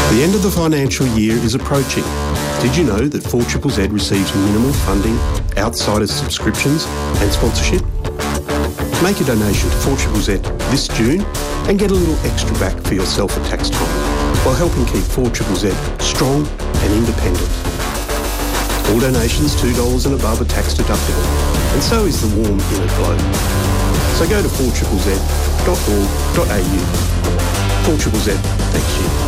The end of the financial year is approaching. Did you know that 4ZZZ receives minimal funding outside of subscriptions and sponsorship? Make a donation to 4ZZZ this June and get a little extra back for yourself at tax time while helping keep 4ZZZ strong and independent. All donations $2 and above are tax deductible, and so is the warm inner glow. So go to 4ZZZ.org.au. 4ZZZ, thanks you.